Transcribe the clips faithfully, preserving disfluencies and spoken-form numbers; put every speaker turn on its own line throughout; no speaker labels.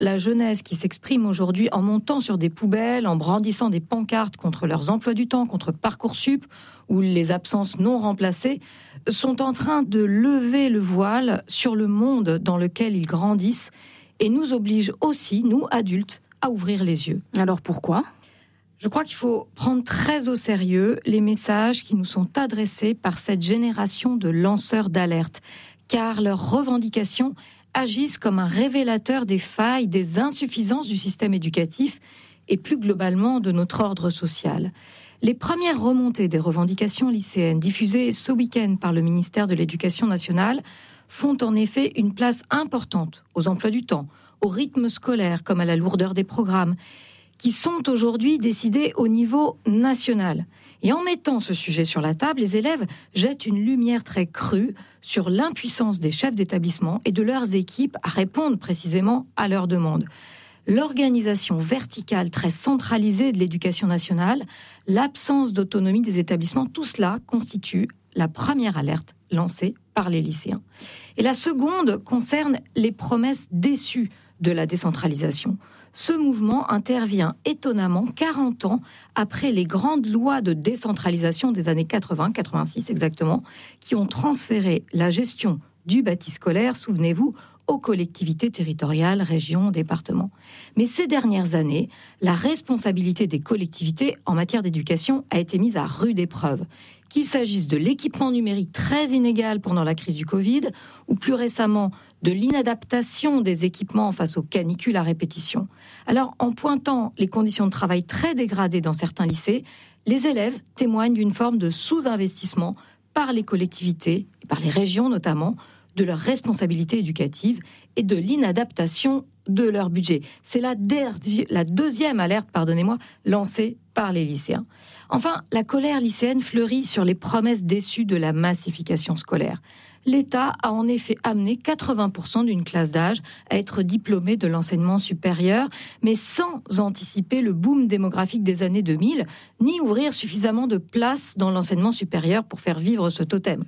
la jeunesse qui s'exprime aujourd'hui en montant sur des poubelles, en brandissant des pancartes contre leurs emplois du temps, contre Parcoursup ou les absences non remplacées, sont en train de lever le voile sur le monde dans lequel ils grandissent et nous obligent aussi, nous adultes, à ouvrir les yeux.
Alors pourquoi ?
Je crois qu'il faut prendre très au sérieux les messages qui nous sont adressés par cette génération de lanceurs d'alerte, car leurs revendications agissent comme un révélateur des failles, des insuffisances du système éducatif et plus globalement de notre ordre social. Les premières remontées des revendications lycéennes diffusées ce week-end par le ministère de l'Éducation nationale font en effet une place importante aux emplois du temps, au rythme scolaire comme à la lourdeur des programmes, qui sont aujourd'hui décidés au niveau national. Et en mettant ce sujet sur la table, les élèves jettent une lumière très crue sur l'impuissance des chefs d'établissement et de leurs équipes à répondre précisément à leurs demandes. L'organisation verticale très centralisée de l'éducation nationale, l'absence d'autonomie des établissements, tout cela constitue la première alerte lancée par les lycéens. Et la seconde concerne les promesses déçues de la décentralisation. Ce mouvement intervient étonnamment quarante ans après les grandes lois de décentralisation des années quatre-vingts, quatre-vingt-six exactement, qui ont transféré la gestion du bâti scolaire, souvenez-vous, aux collectivités territoriales, régions, départements. Mais ces dernières années, la responsabilité des collectivités en matière d'éducation a été mise à rude épreuve. Qu'il s'agisse de l'équipement numérique très inégal pendant la crise du Covid, ou plus récemment de l'inadaptation des équipements face aux canicules à répétition. Alors, en pointant les conditions de travail très dégradées dans certains lycées, les élèves témoignent d'une forme de sous-investissement par les collectivités, et par les régions notamment, de leur responsabilité éducative et de l'inadaptation de leur budget. C'est la, der- la deuxième alerte, pardonnez-moi, lancée par les lycéens. Enfin, la colère lycéenne fleurit sur les promesses déçues de la massification scolaire. L'État a en effet amené quatre-vingts pour cent d'une classe d'âge à être diplômée de l'enseignement supérieur, mais sans anticiper le boom démographique des années deux mille, ni ouvrir suffisamment de places dans l'enseignement supérieur pour faire vivre ce totem.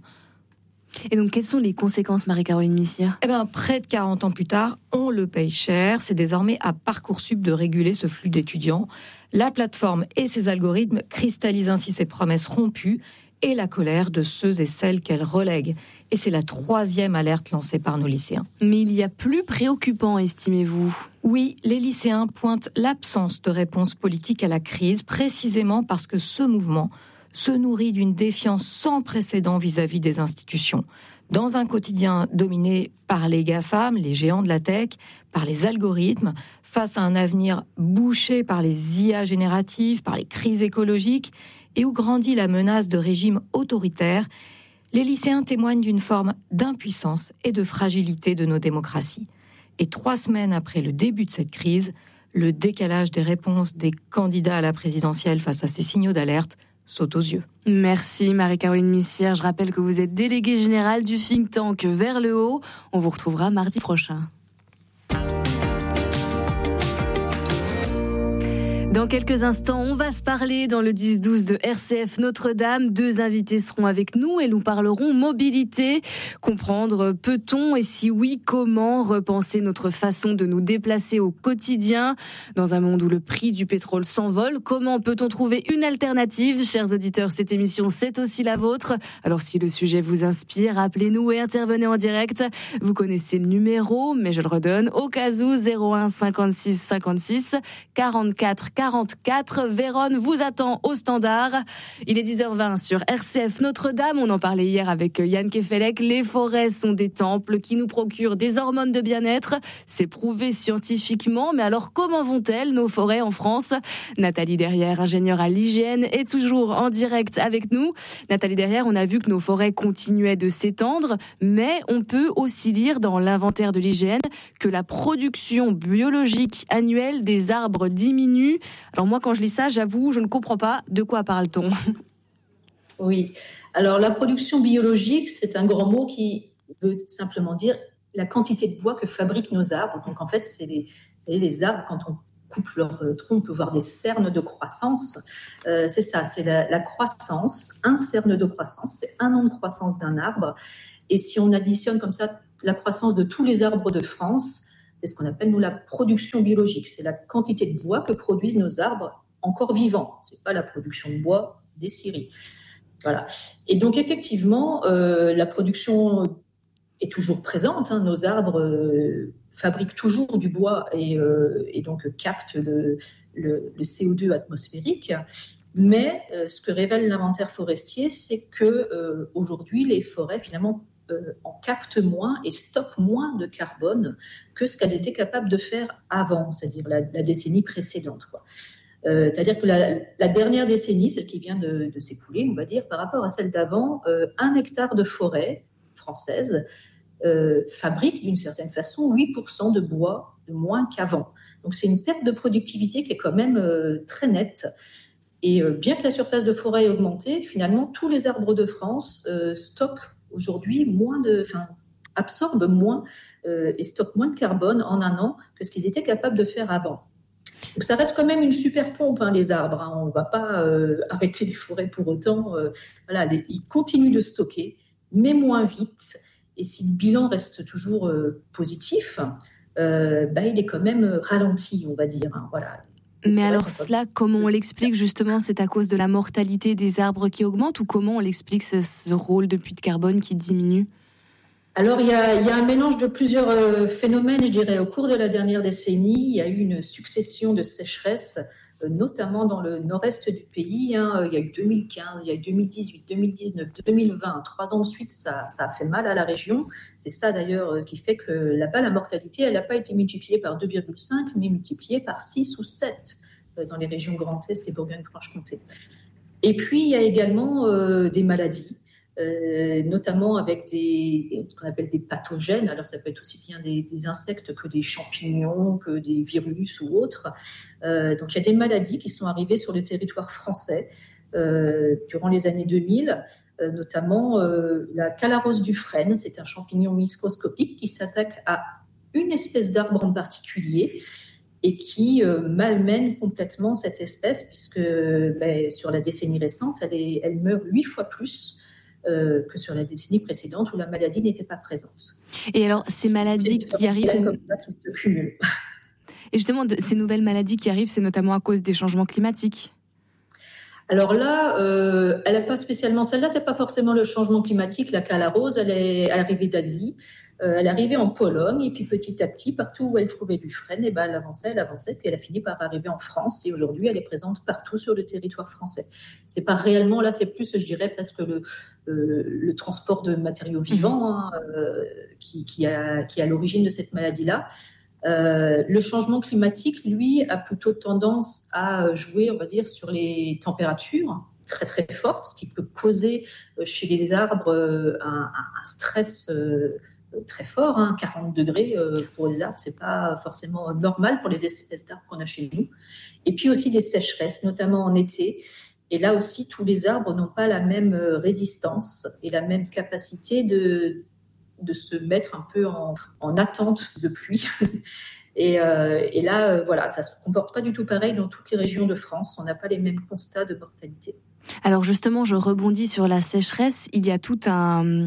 Et donc, quelles sont les conséquences, Marie-Caroline Missire ?
Eh bien, près de quarante ans plus tard, on le paye cher. C'est désormais à Parcoursup de réguler ce flux d'étudiants. La plateforme et ses algorithmes cristallisent ainsi ses promesses rompues et la colère de ceux et celles qu'elle relègue. Et c'est la troisième alerte lancée par nos lycéens.
Mais il y a plus préoccupant, estimez-vous ?
Oui, les lycéens pointent l'absence de réponse politique à la crise, précisément parce que ce mouvement se nourrit d'une défiance sans précédent vis-à-vis des institutions. Dans un quotidien dominé par les GAFAM, les géants de la tech, par les algorithmes, face à un avenir bouché par les I A génératives, par les crises écologiques, et où grandit la menace de régimes autoritaires, les lycéens témoignent d'une forme d'impuissance et de fragilité de nos démocraties. Et trois semaines après le début de cette crise, le décalage des réponses des candidats à la présidentielle face à ces signaux d'alerte saute aux yeux.
Merci Marie-Caroline Missire. Je rappelle que vous êtes déléguée générale du think tank Vers le Haut. On vous retrouvera mardi prochain. Dans quelques instants, on va se parler dans le dix douze de R C F Notre-Dame. Deux invités seront avec nous et nous parlerons mobilité. Comprendre, peut-on et si oui, comment repenser notre façon de nous déplacer au quotidien dans un monde où le prix du pétrole s'envole? Comment peut-on trouver une alternative? Chers auditeurs, cette émission, c'est aussi la vôtre. Alors si le sujet vous inspire, appelez-nous et intervenez en direct. Vous connaissez le numéro, mais je le redonne au cas où, zéro un cinquante-six cinquante-six quarante-quatre quarante-quatre. Véronne vous attend au standard. Il est dix heures vingt sur R C F Notre-Dame. On en parlait hier avec Yann Kefelec. Les forêts sont des temples qui nous procurent des hormones de bien-être. C'est prouvé scientifiquement. Mais alors, comment vont-elles, nos forêts en France? Nathalie Derrière, ingénieure à l'I G N, est toujours en direct avec nous. Nathalie Derrière, on a vu que nos forêts continuaient de s'étendre, mais on peut aussi lire dans l'inventaire de l'I G N que la production biologique annuelle des arbres diminue. Alors moi, quand je lis ça, j'avoue, je ne comprends pas. De quoi parle-t-on?
Oui. Alors la production biologique, c'est un grand mot qui veut simplement dire la quantité de bois que fabriquent nos arbres. Donc en fait, c'est les, c'est les arbres, quand on coupe leur tronc, on peut voir des cernes de croissance. Euh, c'est ça, c'est la, la croissance. Un cerne de croissance, c'est un an de croissance d'un arbre. Et si on additionne comme ça la croissance de tous les arbres de France, c'est ce qu'on appelle, nous, la production biologique. C'est la quantité de bois que produisent nos arbres encore vivants. Ce n'est pas la production de bois des scieries. Voilà. Et donc, effectivement, euh, la production est toujours présente. Hein. Nos arbres euh, fabriquent toujours du bois et, euh, et donc captent le, le, le C O deux atmosphérique. Mais euh, ce que révèle l'inventaire forestier, c'est que euh, aujourd'hui, les forêts, finalement, euh, en captent moins et stockent moins de carbone que ce qu'elles étaient capables de faire avant, c'est-à-dire la, la décennie précédente, quoi. Euh, c'est-à-dire que la, la dernière décennie, celle qui vient de, de s'écouler, on va dire, par rapport à celle d'avant, euh, un hectare de forêt française euh, fabrique d'une certaine façon huit pour cent de bois de moins qu'avant. Donc c'est une perte de productivité qui est quand même euh, très nette. Et euh, bien que la surface de forêt ait augmenté, finalement, tous les arbres de France euh, stockent aujourd'hui moins de, enfin, absorbent moins euh, et stockent moins de carbone en un an que ce qu'ils étaient capables de faire avant. Donc ça reste quand même une super pompe, hein, les arbres. Hein. On ne va pas euh, arrêter les forêts pour autant. Euh, voilà, les, ils continuent de stocker, mais moins vite. Et si le bilan reste toujours euh, positif, euh, bah, il est quand même ralenti, on va dire. Hein, voilà.
Mais alors cela, comment on l'explique justement? C'est à cause de la mortalité des arbres qui augmente ou comment on l'explique ce, ce rôle de puits de carbone qui diminue?
Alors, il y, a, il y a un mélange de plusieurs euh, phénomènes, je dirais. Au cours de la dernière décennie, il y a eu une succession de sécheresses, euh, notamment dans le nord-est du pays. Hein. Il y a eu deux mille quinze, il y a eu deux mille dix-huit, deux mille dix-neuf, deux mille vingt. Trois ans de suite, ça, ça a fait mal à la région. C'est ça, d'ailleurs, qui fait que là-bas, la mortalité, elle n'a pas été multipliée par deux virgule cinq, mais multipliée par six ou sept euh, dans les régions Grand Est et Bourgogne-Franche-Comté. Et puis, il y a également euh, des maladies. Euh, notamment avec des, ce qu'on appelle des pathogènes. Alors, ça peut être aussi bien des, des insectes que des champignons, que des virus ou autres. Euh, donc, il y a des maladies qui sont arrivées sur le territoire français euh, durant les années deux mille, euh, notamment euh, la Calarose du frêne. C'est un champignon microscopique qui s'attaque à une espèce d'arbre en particulier et qui euh, malmène complètement cette espèce, puisque ben, sur la décennie récente, elle, est, elle meurt huit fois plus Euh, que sur la décennie précédente où la maladie n'était pas présente.
Et alors, ces maladies qui arrivent... C'est
comme ça qui se cumulent.
Et justement, de, ces nouvelles maladies qui arrivent, c'est notamment à cause des changements climatiques?
Alors là, euh, elle n'a pas spécialement... Celle-là, ce n'est pas forcément le changement climatique. La calarose, elle est arrivée d'Asie. Euh, elle est arrivée en Pologne et puis petit à petit, partout où elle trouvait du frêne, eh ben, elle avançait, elle avançait, puis elle a fini par arriver en France et aujourd'hui, elle est présente partout sur le territoire français. C'est pas réellement, là, c'est plus, je dirais, presque le, euh, le transport de matériaux vivants hein, euh, qui, qui, a, qui est à l'origine de cette maladie-là. Euh, le changement climatique, lui, a plutôt tendance à jouer, on va dire, sur les températures très très fortes, ce qui peut causer chez les arbres un, un stress euh, très fort, hein, quarante degrés euh, pour les arbres, c'est pas forcément normal pour les espèces d'arbres qu'on a chez nous. Et puis aussi des sécheresses, notamment en été. Et là aussi, tous les arbres n'ont pas la même résistance et la même capacité de, de se mettre un peu en, en attente de pluie. Et, euh, et là, euh, voilà, ça ne se comporte pas du tout pareil dans toutes les régions de France. On n'a pas les mêmes constats de mortalité.
Alors justement, je rebondis sur la sécheresse. Il y a tout un...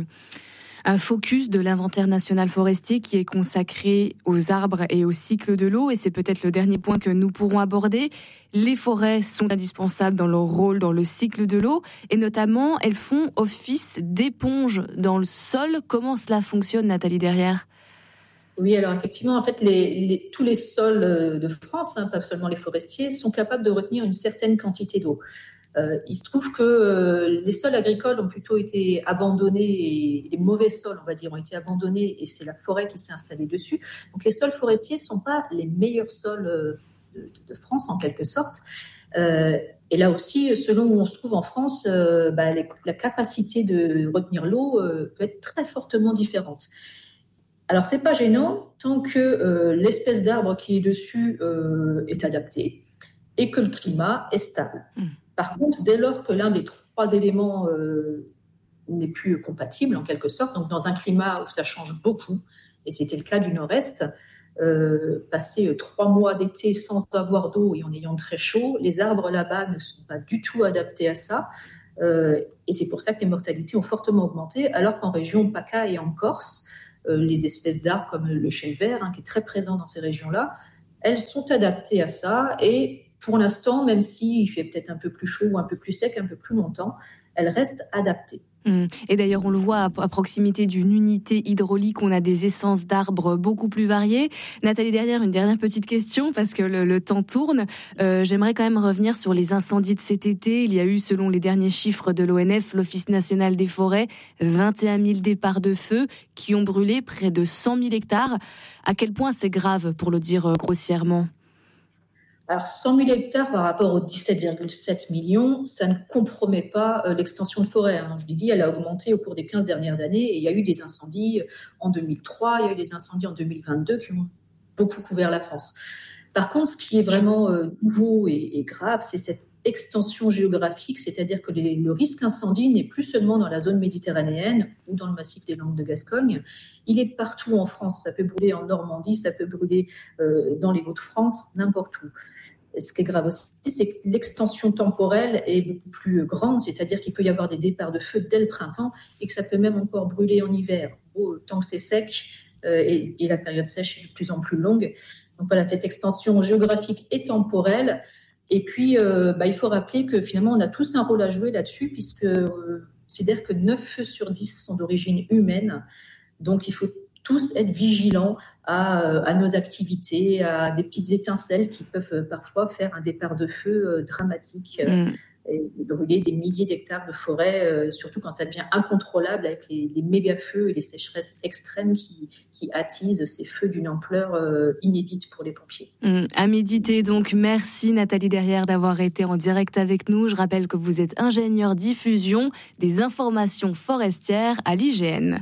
un focus de l'inventaire national forestier qui est consacré aux arbres et au cycle de l'eau. Et c'est peut-être le dernier point que nous pourrons aborder. Les forêts sont indispensables dans leur rôle dans le cycle de l'eau. Et notamment, elles font office d'éponge dans le sol. Comment cela fonctionne, Nathalie Derrière ?
Oui, alors effectivement, en fait, les, les, tous les sols de France, hein, pas seulement les forestiers, sont capables de retenir une certaine quantité d'eau. Euh, il se trouve que euh, les sols agricoles ont plutôt été abandonnés, et les mauvais sols, on va dire, ont été abandonnés, et c'est la forêt qui s'est installée dessus. Donc les sols forestiers ne sont pas les meilleurs sols euh, de, de France, en quelque sorte. Euh, et là aussi, selon où on se trouve en France, euh, bah, les, la capacité de retenir l'eau euh, peut être très fortement différente. Alors, ce n'est pas gênant tant que euh, l'espèce d'arbre qui est dessus euh, est adaptée et que le climat est stable. Mmh. Par contre, dès lors que l'un des trois éléments euh, n'est plus compatible, en quelque sorte, donc dans un climat où ça change beaucoup, et c'était le cas du Nord-Est, euh, passer trois mois d'été sans avoir d'eau et en ayant très chaud, les arbres là-bas ne sont pas du tout adaptés à ça, euh, et c'est pour ça que les mortalités ont fortement augmenté, alors qu'en région PACA et en Corse, euh, les espèces d'arbres comme le chêne vert, hein, qui est très présent dans ces régions-là, elles sont adaptées à ça. Et pour l'instant, même s'il fait peut-être un peu plus chaud ou un peu plus sec, un peu plus longtemps, elles restent adaptées.
Et d'ailleurs, on le voit à proximité d'une unité hydraulique, on a des essences d'arbres beaucoup plus variées. Nathalie Derrière, une dernière petite question, parce que le, le temps tourne. Euh, j'aimerais quand même revenir sur les incendies de cet été. Il y a eu, selon les derniers chiffres de l'O N F, l'Office national des forêts, vingt et un mille départs de feu qui ont brûlé près de cent mille hectares. À quel point c'est grave, pour le dire grossièrement ?
Alors, cent mille hectares par rapport aux dix-sept virgule sept millions, ça ne compromet pas euh, l'extension de forêt. Hein. Je l'ai dit, elle a augmenté au cours des quinze dernières années et il y a eu des incendies en deux mille trois, il y a eu des incendies en deux mille vingt-deux qui ont beaucoup couvert la France. Par contre, ce qui est vraiment euh, nouveau et, et grave, c'est cette extension géographique, c'est-à-dire que les, le risque incendie n'est plus seulement dans la zone méditerranéenne ou dans le massif des Landes de Gascogne, il est partout en France. Ça peut brûler en Normandie, ça peut brûler euh, dans les Hauts-de-France, n'importe où. Ce qui est grave aussi, c'est que l'extension temporelle est beaucoup plus grande, c'est-à-dire qu'il peut y avoir des départs de feu dès le printemps et que ça peut même encore brûler en hiver. Bon, tant que c'est sec euh, et, et la période sèche est de plus en plus longue. Donc voilà, cette extension géographique et temporelle. Et puis, euh, bah, il faut rappeler que finalement, on a tous un rôle à jouer là-dessus, puisque euh, c'est-à-dire que neuf feux sur dix sont d'origine humaine. Donc, il faut tous être vigilants à, à nos activités, à des petites étincelles qui peuvent parfois faire un départ de feu dramatique euh, mm. et brûler des milliers d'hectares de forêt, euh, surtout quand ça devient incontrôlable avec les, les méga-feux et les sécheresses extrêmes qui, qui attisent ces feux d'une ampleur euh, inédite pour les pompiers.
Mm. À méditer donc. Merci Nathalie Derrière d'avoir été en direct avec nous. Je rappelle que vous êtes ingénieure diffusion des informations forestières à l'I G N.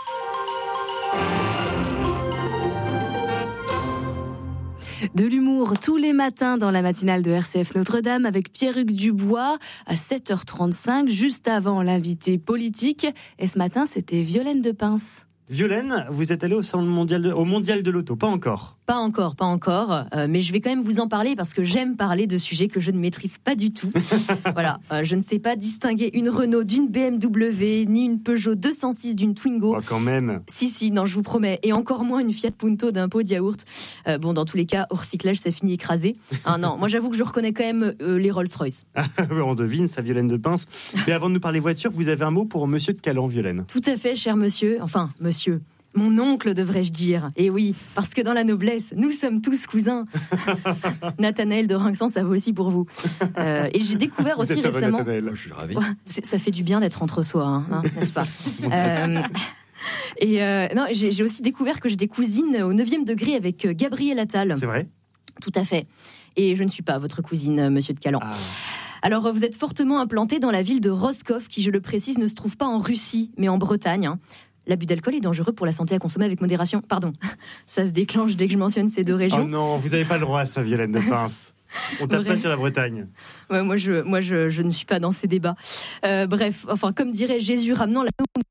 De l'humour tous les matins dans la matinale de R C F Notre-Dame avec Pierre-Hugues Dubois à sept heures trente-cinq, juste avant l'invité politique. Et ce matin, c'était Violaine Depince.
Violaine, vous êtes allée au salon mondial de, au mondial de l'auto, pas encore.
Pas encore, pas encore, euh, mais je vais quand même vous en parler parce que j'aime parler de sujets que je ne maîtrise pas du tout. Voilà, euh, je ne sais pas distinguer une Renault d'une B M W, ni une Peugeot deux cent six d'une Twingo.
Oh, quand même.
Si, si, non, je vous promets, et encore moins une Fiat Punto d'un pot de yaourt. Euh, bon, dans tous les cas, au recyclage, ça finit écrasé. Ah non, moi j'avoue que je reconnais quand même euh, les Rolls-Royce.
On devine, ça, Violaine Depince. Mais avant de nous parler voiture, vous avez un mot pour Monsieur de Calan, Violaine.
Tout à fait, cher monsieur, enfin, monsieur. Mon oncle, devrais-je dire. Et oui, parce que dans la noblesse, nous sommes tous cousins. Nathanaël de Rinxan, ça vaut aussi pour vous. Euh, et j'ai découvert aussi
vous êtes
récemment...
Nathanaël.
Je suis ravi.
Ouais, ça fait du bien d'être entre soi, hein, hein, n'est-ce pas euh, Et euh, non, j'ai, j'ai aussi découvert que j'ai des cousines au neuvième degré avec Gabriel Attal.
C'est vrai ?
Tout à fait. Et je ne suis pas votre cousine, monsieur de Calan. Ah. Alors, vous êtes fortement implanté dans la ville de Roscoff, qui, je le précise, ne se trouve pas en Russie, mais en Bretagne, hein. L'abus d'alcool est dangereux pour la santé, à consommer avec modération. Pardon, ça se déclenche dès que je mentionne ces deux régions.
Oh non, vous n'avez pas le droit à ça, Violaine Depince. On tape pas sur la Bretagne.
Ouais, moi, je, moi je, je ne suis pas dans ces débats. Euh, bref, enfin, comme dirait Jésus, ramenant la...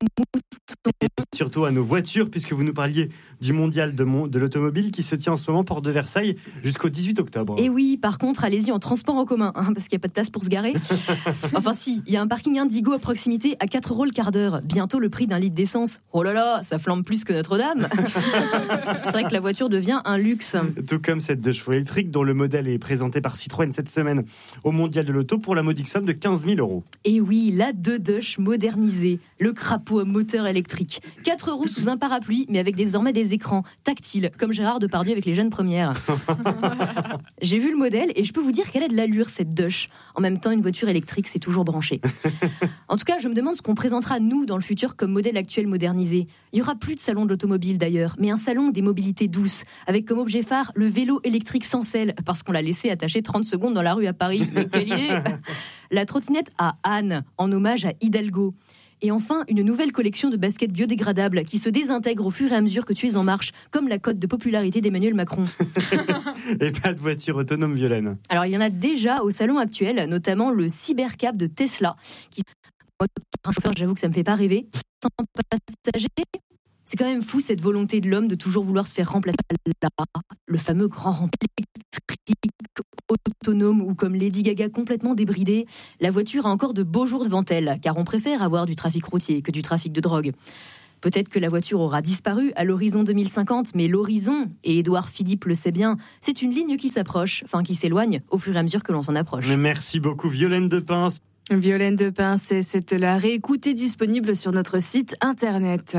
Et surtout à nos voitures, puisque vous nous parliez du mondial de, mon, de l'automobile qui se tient en ce moment porte de Versailles jusqu'au dix-huit octobre.
Et oui, par contre, allez-y en transport en commun, hein, parce qu'il n'y a pas de place pour se garer. Enfin si, il y a un parking Indigo à proximité à quatre euros le quart d'heure. Bientôt le prix d'un litre d'essence. Oh là là, ça flambe plus que Notre-Dame. C'est vrai que la voiture devient un luxe.
Tout comme cette deux chevaux électrique dont le modèle est présenté par Citroën cette semaine au mondial de l'auto pour la modique somme de quinze mille euros.
Et oui, la deux Dush modernisée, le crapaud à moteur électrique. quatre roues sous un parapluie, mais avec désormais des écrans tactiles, comme Gérard Depardieu avec les jeunes premières. J'ai vu le modèle et je peux vous dire qu'elle a de l'allure, cette Dush. En même temps, une voiture électrique, c'est toujours branché. En tout cas, je me demande ce qu'on présentera, nous, dans le futur, comme modèle actuel modernisé. Il n'y aura plus de salon de l'automobile, d'ailleurs, mais un salon des mobilités douces, avec comme objet phare le vélo électrique sans selle, parce qu'on l'a laissé attaché trente secondes dans la rue à Paris. Mais quelle idée! La trottinette à Anne, en hommage à Hidalgo. Et enfin, une nouvelle collection de baskets biodégradables qui se désintègrent au fur et à mesure que tu es en marche, comme la cote de popularité d'Emmanuel Macron.
Et pas de voiture autonome, Violaine.
Alors, il y en a déjà au salon actuel, notamment le Cybercab de Tesla. Qui... Moi, un chauffeur, j'avoue que ça me fait pas rêver. Sans passager, c'est quand même fou cette volonté de l'homme de toujours vouloir se faire remplacer là, le fameux grand rempli électrique autonome ou comme Lady Gaga complètement débridée. La voiture a encore de beaux jours devant elle, car on préfère avoir du trafic routier que du trafic de drogue. Peut-être que la voiture aura disparu à l'horizon deux mille cinquante, mais l'horizon, et Édouard Philippe le sait bien, c'est une ligne qui s'approche, enfin qui s'éloigne au fur et à mesure que l'on s'en approche.
Mais merci beaucoup Violaine Depince.
Violaine Depince, c'est la réécoutée disponible sur notre site internet.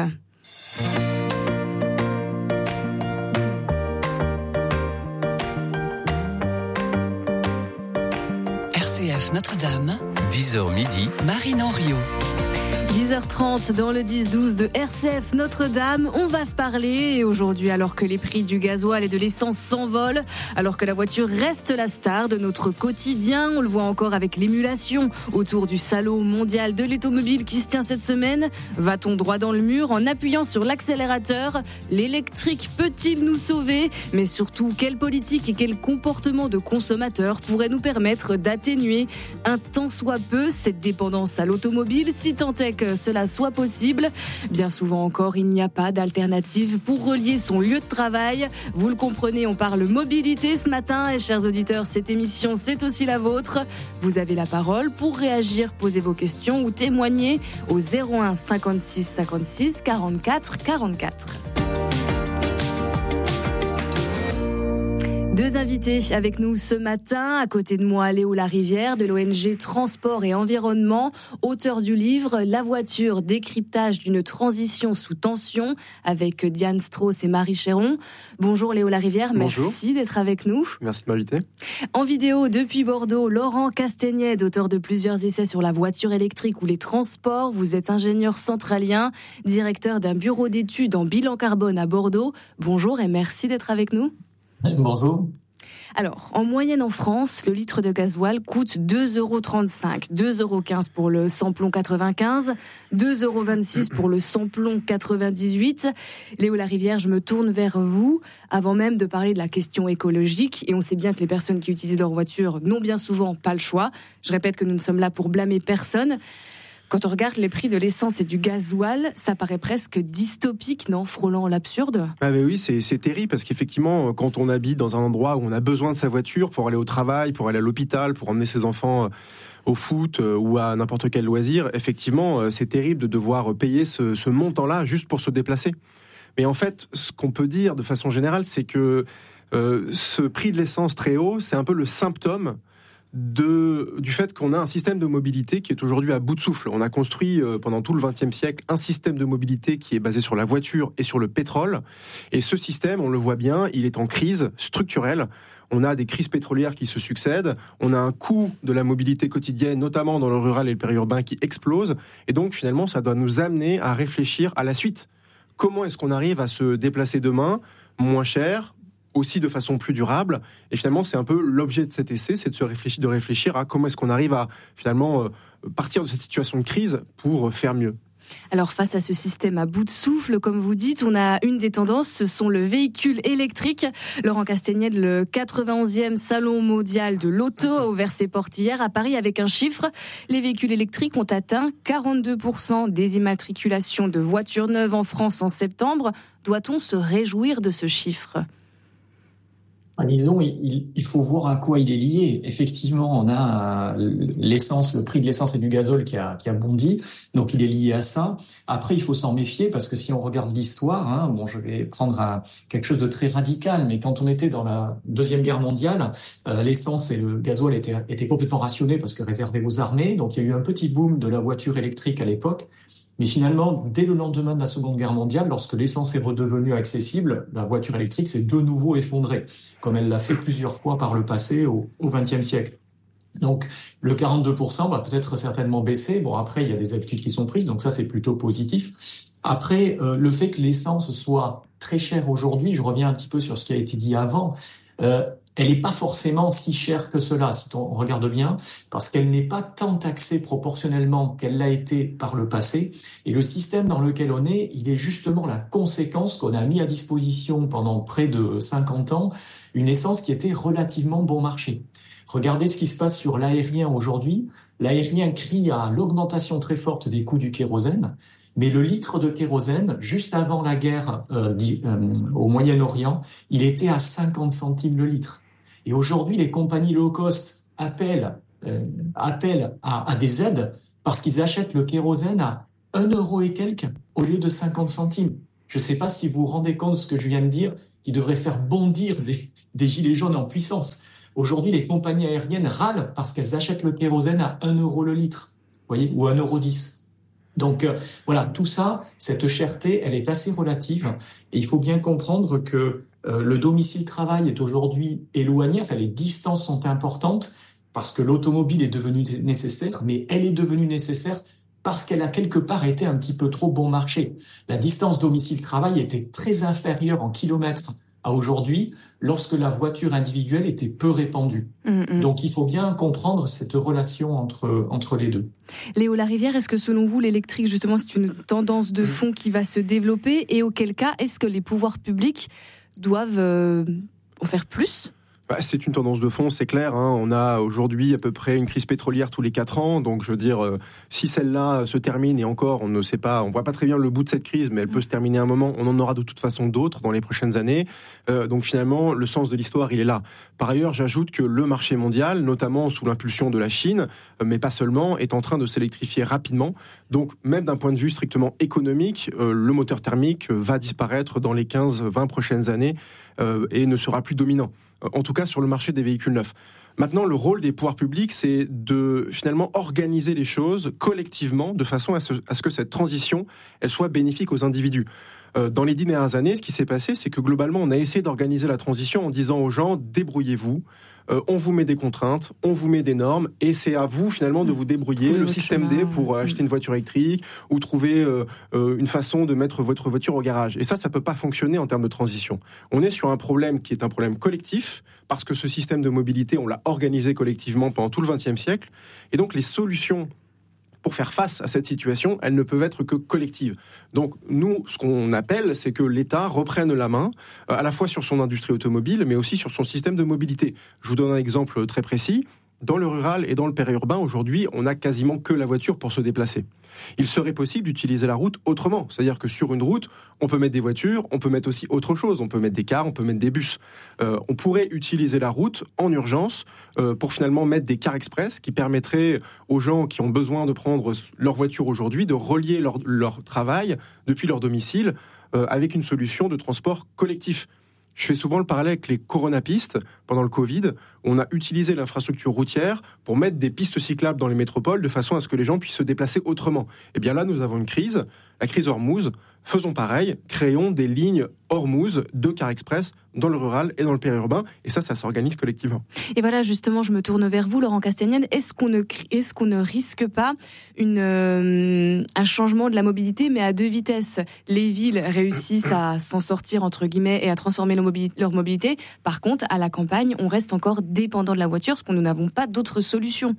R C F Notre-Dame, dix heures midi, Marine Henriot.
dix heures trente dans le dix douze de R C F Notre-Dame. On va se parler et aujourd'hui, alors que les prix du gasoil et de l'essence s'envolent, alors que la voiture reste la star de notre quotidien, on le voit encore avec l'émulation autour du salon mondial de l'automobile qui se tient cette semaine. Va-t-on droit dans le mur en appuyant sur l'accélérateur ? L'électrique peut-il nous sauver ? Mais surtout, quelle politique et quel comportement de consommateur pourrait nous permettre d'atténuer un tant soit peu cette dépendance à l'automobile, si tant est que cela soit possible. Bien souvent encore, il n'y a pas d'alternative pour relier son lieu de travail. Vous le comprenez, on parle mobilité ce matin et chers auditeurs, cette émission, c'est aussi la vôtre. Vous avez la parole pour réagir, poser vos questions ou témoigner au zéro un cinquante-six cinquante-six quarante-quatre quarante-quatre. Deux invités avec nous ce matin. À côté de moi, Léo Larivière de l'O N G Transport et Environnement, auteur du livre La voiture, décryptage d'une transition sous tension avec Diane Strauss et Marie Chéron. Bonjour Léo Larivière,
Bonjour.
Merci d'être avec nous.
Merci de m'inviter.
En vidéo depuis Bordeaux, Laurent Castagnède, auteur de plusieurs essais sur la voiture électrique ou les transports. Vous êtes ingénieur centralien, directeur d'un bureau d'études en bilan carbone à Bordeaux. Bonjour et merci d'être avec nous.
Bonjour.
Alors, en moyenne en France, le litre de gasoil coûte deux euros trente-cinq, deux euros quinze pour le samplon quatre-vingt-quinze, deux euros vingt-six pour le samplon quatre-vingt-dix-huit. Léo Larivière, je me tourne vers vous avant même de parler de la question écologique. Et on sait bien que les personnes qui utilisent leur voiture n'ont bien souvent pas le choix. Je répète que nous ne sommes là pour blâmer personne. Quand on regarde les prix de l'essence et du gasoil, ça paraît presque dystopique, non ? Frôlant l'absurde.
Ah ben oui, c'est, c'est terrible parce qu'effectivement, quand on habite dans un endroit où on a besoin de sa voiture pour aller au travail, pour aller à l'hôpital, pour emmener ses enfants au foot ou à n'importe quel loisir, effectivement, c'est terrible de devoir payer ce, ce montant-là juste pour se déplacer. Mais en fait, ce qu'on peut dire de façon générale, c'est que euh, ce prix de l'essence très haut, c'est un peu le symptôme De, du fait qu'on a un système de mobilité qui est aujourd'hui à bout de souffle. On a construit euh, pendant tout le vingtième siècle un système de mobilité qui est basé sur la voiture et sur le pétrole. Et ce système, on le voit bien, il est en crise structurelle. On a des crises pétrolières qui se succèdent. On a un coût de la mobilité quotidienne, notamment dans le rural et le périurbain, qui explose. Et donc, finalement, ça doit nous amener à réfléchir à la suite. Comment est-ce qu'on arrive à se déplacer demain moins cher, aussi de façon plus durable, et finalement c'est un peu l'objet de cet essai, c'est de se réfléchir, de réfléchir à comment est-ce qu'on arrive à finalement partir de cette situation de crise pour faire mieux.
Alors face à ce système à bout de souffle, comme vous dites, on a une des tendances, ce sont le véhicule électrique. Laurent Castagnède, le quatre-vingt-onzième salon mondial de l'auto a ouvert ses portes hier à Paris avec un chiffre. Les véhicules électriques ont atteint quarante-deux pour cent des immatriculations de voitures neuves en France en septembre. Doit-on se réjouir de ce chiffre ?
Disons, il, il faut voir à quoi il est lié. Effectivement, on a l'essence, le prix de l'essence et du gazole qui a, qui a bondi, donc il est lié à ça. Après, il faut s'en méfier parce que si on regarde l'histoire, hein, bon, je vais prendre un, quelque chose de très radical, mais quand on était dans la Deuxième Guerre mondiale, euh, l'essence et le gazole étaient, étaient complètement rationnés parce que réservés aux armées. Donc, il y a eu un petit boom de la voiture électrique à l'époque. Mais finalement, dès le lendemain de la Seconde Guerre mondiale, lorsque l'essence est redevenue accessible, la voiture électrique s'est de nouveau effondrée, comme elle l'a fait plusieurs fois par le passé au vingtième siècle. Donc, le quarante-deux pour cent va peut-être certainement baisser. Bon, après, il y a des habitudes qui sont prises, donc ça, c'est plutôt positif. Après, euh, le fait que l'essence soit très chère aujourd'hui, je reviens un petit peu sur ce qui a été dit avant, euh, elle n'est pas forcément si chère que cela, si on regarde bien, parce qu'elle n'est pas tant taxée proportionnellement qu'elle l'a été par le passé. Et le système dans lequel on est, il est justement la conséquence qu'on a mis à disposition pendant près de cinquante ans, une essence qui était relativement bon marché. Regardez ce qui se passe sur l'aérien aujourd'hui. L'aérien crie à l'augmentation très forte des coûts du kérosène. Mais le litre de kérosène, juste avant la guerre euh, euh, au Moyen-Orient, il était à cinquante centimes le litre. Et aujourd'hui, les compagnies low cost appellent, euh, appellent à, à des aides parce qu'ils achètent le kérosène à un euro et quelques au lieu de cinquante centimes. Je ne sais pas si vous vous rendez compte de ce que je viens de dire, qui devrait faire bondir des, des gilets jaunes en puissance. Aujourd'hui, les compagnies aériennes râlent parce qu'elles achètent le kérosène à un euro le litre, vous voyez, ou un euro dix. Donc euh, voilà, tout ça, cette cherté, elle est assez relative. Et il faut bien comprendre que euh, le domicile-travail est aujourd'hui éloigné, enfin les distances sont importantes parce que l'automobile est devenue nécessaire, mais elle est devenue nécessaire parce qu'elle a quelque part été un petit peu trop bon marché. La distance domicile-travail était très inférieure en kilomètres à aujourd'hui, lorsque la voiture individuelle était peu répandue. Mmh. Donc il faut bien comprendre cette relation entre, entre les deux.
Léo Larivière, est-ce que selon vous, l'électrique, justement, c'est une tendance de fond qui va se développer? Et auquel cas, est-ce que les pouvoirs publics doivent euh, en faire plus ?
C'est une tendance de fond, c'est clair. Hein. On a aujourd'hui à peu près une crise pétrolière tous les quatre ans. Donc, je veux dire, euh, si celle-là se termine, et encore, on ne sait pas, on voit pas très bien le bout de cette crise, mais elle peut se terminer à un moment. On en aura de toute façon d'autres dans les prochaines années. Euh, donc, finalement, le sens de l'histoire, il est là. Par ailleurs, j'ajoute que le marché mondial, notamment sous l'impulsion de la Chine, euh, mais pas seulement, est en train de s'électrifier rapidement. Donc, même d'un point de vue strictement économique, euh, le moteur thermique va disparaître dans les quinze vingt prochaines années euh, et ne sera plus dominant. En tout cas sur le marché des véhicules neufs. Maintenant, le rôle des pouvoirs publics, c'est de finalement organiser les choses collectivement de façon à ce, à ce que cette transition, elle soit bénéfique aux individus. Euh, dans les dix dernières années, ce qui s'est passé, c'est que globalement, on a essayé d'organiser la transition en disant aux gens, débrouillez-vous, euh, on vous met des contraintes, on vous met des normes, et c'est à vous finalement de vous débrouiller. Le système D pour euh, acheter une voiture électrique ou trouver euh, euh, une façon de mettre votre voiture au garage. Et ça, ça peut pas fonctionner en termes de transition. On est sur un problème qui est un problème collectif, parce que ce système de mobilité, on l'a organisé collectivement pendant tout le vingtième siècle, et donc les solutions pour faire face à cette situation, elles ne peuvent être que collectives. Donc nous, ce qu'on appelle, c'est que l'État reprenne la main, euh, à la fois sur son industrie automobile, mais aussi sur son système de mobilité. Je vous donne un exemple très précis. Dans le rural et dans le périurbain, aujourd'hui, on n'a quasiment que la voiture pour se déplacer. Il serait possible d'utiliser la route autrement. C'est-à-dire que sur une route, on peut mettre des voitures, on peut mettre aussi autre chose. On peut mettre des cars, on peut mettre des bus. Euh, on pourrait utiliser la route en urgence euh, pour finalement mettre des cars express qui permettraient aux gens qui ont besoin de prendre leur voiture aujourd'hui de relier leur, leur travail depuis leur domicile euh, avec une solution de transport collectif. Je fais souvent le parallèle avec les coronapistes. Pendant le Covid, on a utilisé l'infrastructure routière pour mettre des pistes cyclables dans les métropoles de façon à ce que les gens puissent se déplacer autrement. Et bien là, nous avons une crise, la crise Ormuz. Faisons pareil, créons des lignes Ormuz de car express dans le rural et dans le périurbain. Et ça, ça s'organise collectivement.
Et voilà, justement, je me tourne vers vous, Laurent Castagnède. Est-ce qu'on ne, est-ce qu'on ne risque pas une, euh, un changement de la mobilité, mais à deux vitesses? Les villes réussissent à s'en sortir, entre guillemets, et à transformer leur mobilité, leur mobilité. Par contre, à la campagne, on reste encore dépendant de la voiture, parce que nous n'avons pas d'autres solutions.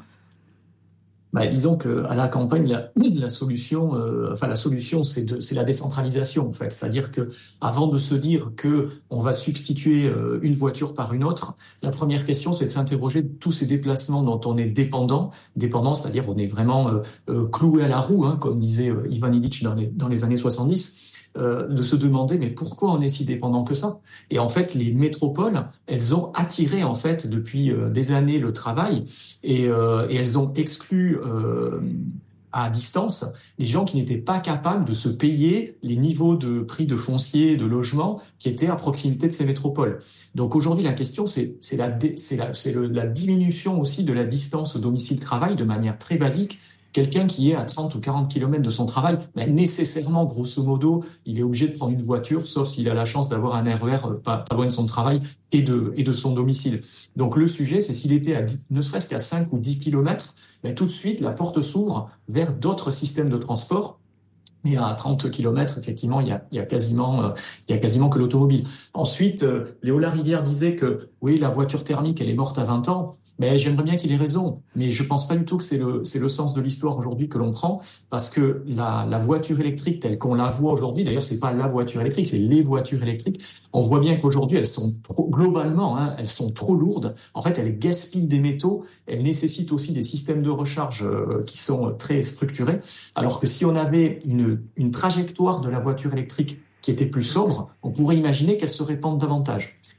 Bah, disons que à la campagne, la, la solution, euh, enfin la solution, c'est de, c'est la décentralisation en fait. C'est-à-dire que avant de se dire que on va substituer euh, une voiture par une autre, la première question, c'est de s'interroger de tous ces déplacements dont on est dépendant, dépendant, c'est-à-dire on est vraiment euh, euh, cloué à la roue, hein, comme disait euh, Ivan Illich dans les dans les années soixante-dix. Euh, de se demander mais pourquoi on est si dépendant que ça? Et en fait, les métropoles, elles ont attiré en fait depuis euh, des années le travail et, euh, et elles ont exclu euh, à distance les gens qui n'étaient pas capables de se payer les niveaux de prix de foncier, de logement qui étaient à proximité de ces métropoles. Donc aujourd'hui, la question, c'est, c'est, la, c'est, la, c'est le, la diminution aussi de la distance domicile-travail de manière très basique. Quelqu'un qui est à trente ou quarante kilomètres de son travail, ben nécessairement, grosso modo, il est obligé de prendre une voiture, sauf s'il a la chance d'avoir un R E R pas, pas loin de son travail et de, et de son domicile. Donc le sujet, c'est s'il était à dix, ne serait-ce qu'à cinq ou dix kilomètres, ben tout de suite, la porte s'ouvre vers d'autres systèmes de transport. Mais à trente kilomètres, effectivement, il y a, il y a quasiment, euh, il y a quasiment que l'automobile. Ensuite, euh, Léo Larivière disait que, oui, la voiture thermique, elle est morte à vingt ans. Mais j'aimerais bien qu'il ait raison, mais je pense pas du tout que c'est le c'est le sens de l'histoire aujourd'hui que l'on prend, parce que la la voiture électrique telle qu'on la voit aujourd'hui, d'ailleurs c'est pas la voiture électrique, c'est les voitures électriques. On voit bien qu'aujourd'hui elles sont trop, globalement, hein, elles sont trop lourdes. En fait, elles gaspillent des métaux. Elles nécessitent aussi des systèmes de recharge euh, qui sont très structurés. Alors que si on avait une une trajectoire de la voiture électrique qui était plus sobre, on pourrait imaginer qu'elle se répande davantage.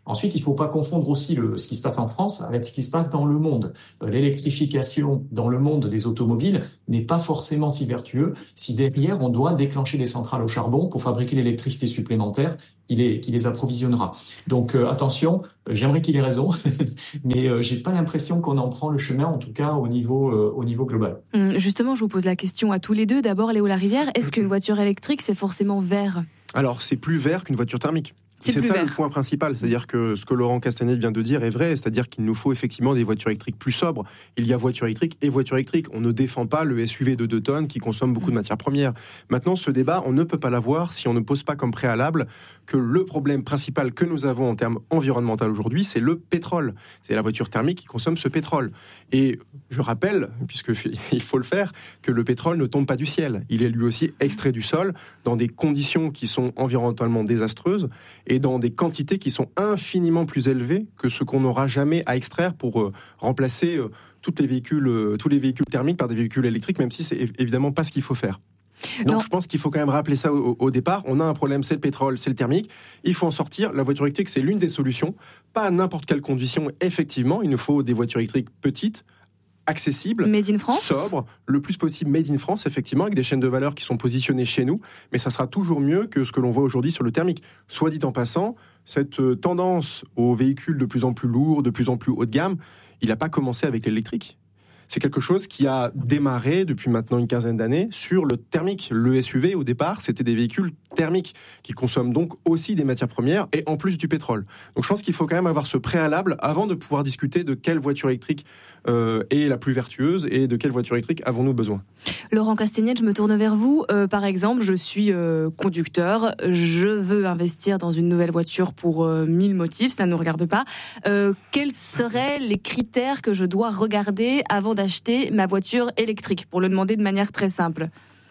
Ensuite, il ne faut pas confondre aussi le, ce qui se passe en France avec ce qui se passe dans le monde. Euh, l'électrification dans le monde des automobiles n'est pas forcément si vertueux si derrière on doit déclencher des centrales au charbon pour fabriquer l'électricité supplémentaire qui les, qui les approvisionnera. Donc euh, attention, euh, j'aimerais qu'il ait raison, mais euh, j'ai pas l'impression qu'on en prend le chemin, en tout cas au niveau, euh, au niveau global.
Justement, je vous pose la question à tous les deux. D'abord, Léo Larivière, est-ce qu'une voiture électrique, c'est forcément vert ?
Alors, c'est plus vert qu'une voiture thermique.
C'est,
c'est ça
vert.
le point principal, c'est-à-dire que ce que Laurent Castanet vient de dire est vrai, c'est-à-dire qu'il nous faut effectivement des voitures électriques plus sobres. Il y a voiture électrique et voiture électrique. On ne défend pas le S U V de deux tonnes qui consomme beaucoup de matières premières. Maintenant, ce débat, on ne peut pas l'avoir si on ne pose pas comme préalable que le problème principal que nous avons en termes environnementaux aujourd'hui, c'est le pétrole. C'est la voiture thermique qui consomme ce pétrole. Et je rappelle, puisqu'il faut le faire, que le pétrole ne tombe pas du ciel. Il est lui aussi extrait du sol dans des conditions qui sont environnementalement désastreuses et dans des quantités qui sont infiniment plus élevées que ce qu'on n'aura jamais à extraire pour euh, remplacer euh, toutes les véhicules, euh, tous les véhicules thermiques par des véhicules électriques, même si c'est évidemment pas ce qu'il faut faire. Donc non. Je pense qu'il faut quand même rappeler ça au, au départ. On a un problème, c'est le pétrole, c'est le thermique. Il faut en sortir. La voiture électrique, c'est l'une des solutions. Pas à n'importe quelle condition, effectivement. Il nous faut des voitures électriques petites, accessible,
made in France,
sobre, le plus possible made in France, effectivement, avec des chaînes de valeur qui sont positionnées chez nous, mais ça sera toujours mieux que ce que l'on voit aujourd'hui sur le thermique. Soit dit en passant, cette tendance aux véhicules de plus en plus lourds, de plus en plus haut de gamme, il n'a pas commencé avec l'électrique. C'est quelque chose qui a démarré depuis maintenant une quinzaine d'années sur le thermique. Le S U V, au départ, c'était des véhicules thermiques qui consomment donc aussi des matières premières et en plus du pétrole. Donc je pense qu'il faut quand même avoir ce préalable avant de pouvoir discuter de quelle voiture électrique euh, est la plus vertueuse et de quelle voiture électrique avons-nous besoin.
Laurent Castanet, je me tourne vers vous. Euh, par exemple, je suis euh, conducteur, je veux investir dans une nouvelle voiture pour euh, mille motifs, ça ne nous regarde pas. Euh, quels seraient les critères que je dois regarder avant d'acheter ma voiture électrique, pour le demander de manière très simple?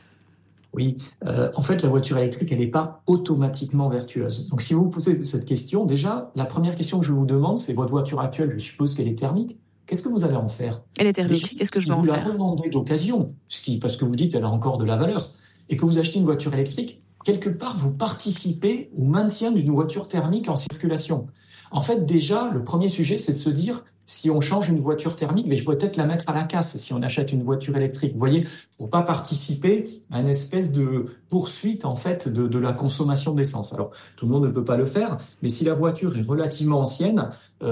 Oui, euh, en fait, la voiture électrique, elle n'est pas automatiquement vertueuse. Donc, si vous vous posez cette question, déjà, la première question que je vous demande, c'est votre voiture actuelle, je suppose qu'elle est thermique. Qu'est-ce que vous allez en faire?
Elle est thermique.
Déjà,
Qu'est-ce que
si
je vais en
faire?
faire?
Si vous la revendez d'occasion, ce qui, parce que vous dites elle a encore de la valeur, et que vous achetez une voiture électrique, quelque part, vous participez au maintien d'une voiture thermique en circulation. En fait, déjà, le premier sujet, c'est de se dire, si on change une voiture thermique, mais je vais peut-être la mettre à la casse si on achète une voiture électrique. Vous voyez, pour pas participer à une espèce de poursuite, en fait, de, de la consommation d'essence. Alors, tout le monde ne peut pas le faire, mais si la voiture est relativement ancienne,